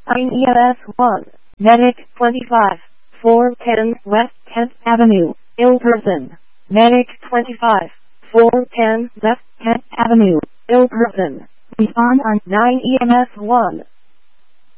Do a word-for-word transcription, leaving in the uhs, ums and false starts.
nine E M S one, Medic twenty-five, four ten West tenth Avenue, ill person. Medic twenty-five, four ten West tenth Avenue, ill person. Respond on nine E M S one.